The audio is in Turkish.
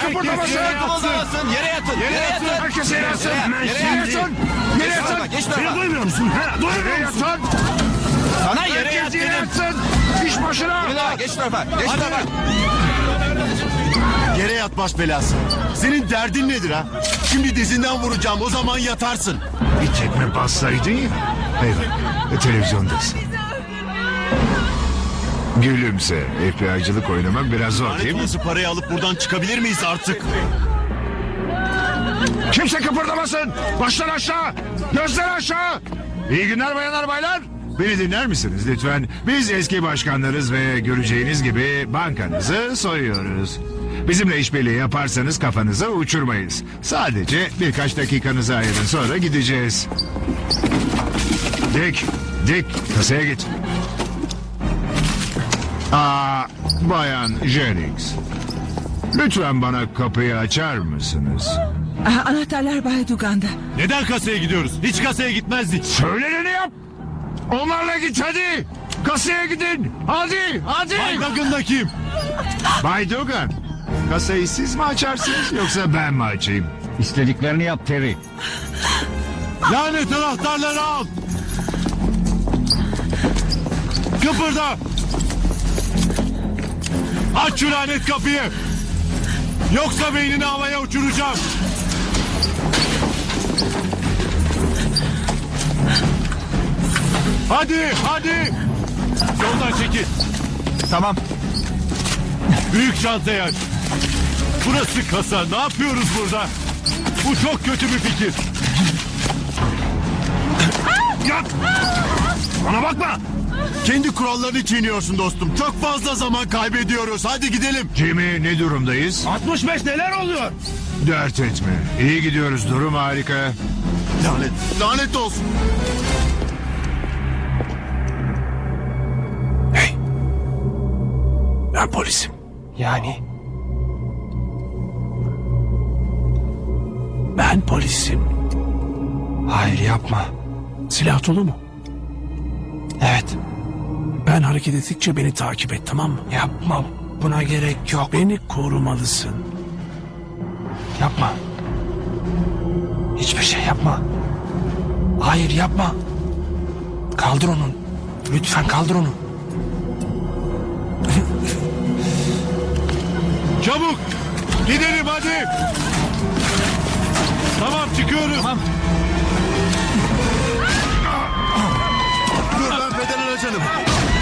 kıpırdamasın. Yere yatın. Yere yatın. Herkes yere yatsın. Yere yatın. Yere yatın. Geç Beni tarafa. duymuyor musun? Duymuyor musun? Sana yere yat Herkes yere dedim. yatsın. İş başına. Geç tarafa. Geç tarafa. Yere yat baş belası. Senin derdin nedir ha? Şimdi dizinden vuracağım, o zaman yatarsın. Bir tekme bassaydın ya. Eyvah. Televizyondasın. Gülümse. FBI'cılık oynamak biraz zor değil Lanet mi? olası, parayı alıp buradan çıkabilir miyiz artık? Kimse kıpırdamasın. Başlar aşağı. Gözler aşağı. İyi günler bayanlar baylar. Beni dinler misiniz lütfen? Biz eski başkanlarız ve göreceğiniz gibi bankanızı soyuyoruz. Bizimle işbirliği yaparsanız kafanızı uçurmayız. Sadece birkaç dakikanızı ayırın, sonra gideceğiz. Dick, kasaya git. Bayan Jennings. Lütfen bana kapıyı açar mısınız? Anahtarlar Bay Dugan'da. Neden kasaya gidiyoruz? Hiç kasaya gitmezdik. Söyleneni yap. Onlarla git hadi. Kasaya gidin. Hadi. Bakın kim? Bay Dugan. Kasayı siz mi açarsınız yoksa ben mi açayım? İstediklerini yap Terry. Lanet anahtarları al. Kıpırda. Aç şu lanet kapıyı. Yoksa beynini havaya uçuracağım. Hadi. Yoldan çekil. Tamam. Büyük çantayı aç. Burası kasa. Ne yapıyoruz burada? Bu çok kötü bir fikir. Yat! Bana bakma! Kendi kurallarını çiğniyorsun dostum. Çok fazla zaman kaybediyoruz. Hadi gidelim. Jimmy, ne durumdayız? 65 neler oluyor? Dert etme. İyi gidiyoruz, durum harika. Lanet olsun. Ben polisim. Yani? Ben polisim. Hayır yapma. Silah dolu mu? Evet. Ben hareket ettikçe beni takip et, tamam mı? Yapma. Buna gerek yok. Beni korumalısın. Yapma. Hiçbir şey yapma. Hayır yapma. Kaldır onu. Lütfen kaldır onu. Çabuk. Gidelim hadi. Tamam, çıkıyoruz. Tamam. Dur, ben pedal alacağım.